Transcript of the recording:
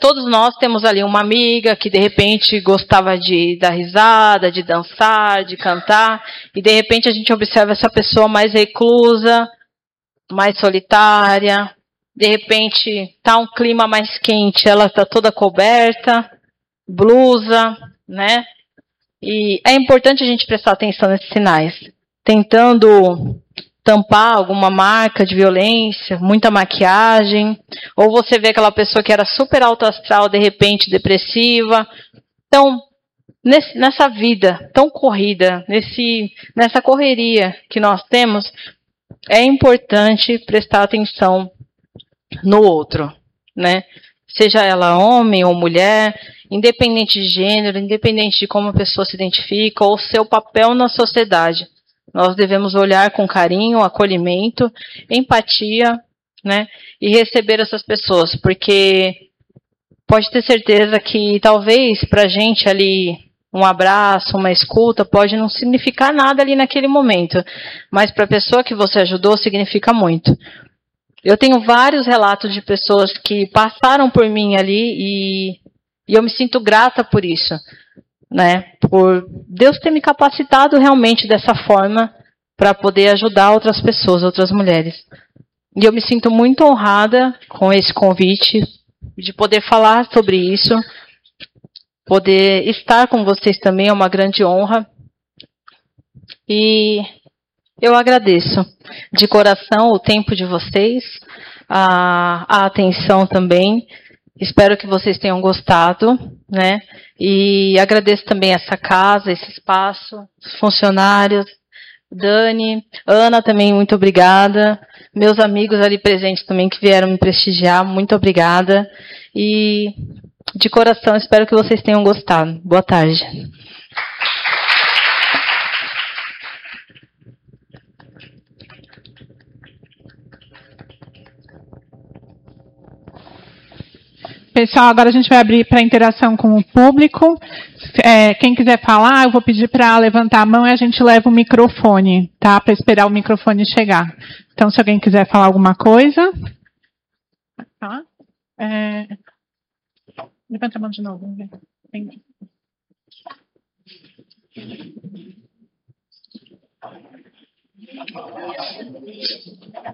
todos nós temos ali uma amiga que de repente gostava de dar risada, de dançar, de cantar, e de repente a gente observa essa pessoa mais reclusa, mais solitária, de repente tá um clima mais quente, ela está toda coberta, blusa, né? E é importante a gente prestar atenção nesses sinais, tentando tampar alguma marca de violência, muita maquiagem, ou você vê aquela pessoa que era super alto astral, de repente depressiva. Então, nessa vida tão corrida, nessa correria que nós temos, é importante prestar atenção no outro, né? Seja ela homem ou mulher, independente de gênero, independente de como a pessoa se identifica ou seu papel na sociedade. Nós devemos olhar com carinho, acolhimento, empatia, né? E receber essas pessoas, porque pode ter certeza que talvez para a gente ali um abraço, uma escuta, pode não significar nada ali naquele momento, mas para a pessoa que você ajudou significa muito. Eu tenho vários relatos de pessoas que passaram por mim ali e eu me sinto grata por isso, né? Por Deus ter me capacitado realmente dessa forma para poder ajudar outras pessoas, outras mulheres. E eu me sinto muito honrada com esse convite de poder falar sobre isso, poder estar com vocês também é uma grande honra. E eu agradeço de coração o tempo de vocês, a atenção também. Espero que vocês tenham gostado, né? E agradeço também essa casa, esse espaço, os funcionários, Dani, Ana também, muito obrigada. Meus amigos ali presentes também que vieram me prestigiar, muito obrigada. E de coração espero que vocês tenham gostado. Boa tarde. Pessoal, agora a gente vai abrir para interação com o público. Quem quiser falar, eu vou pedir para levantar a mão e a gente leva o microfone, tá? Para esperar o microfone chegar. Então, se alguém quiser falar alguma coisa. Tá? Levanta a mão de novo. Vamos ver. Entendi.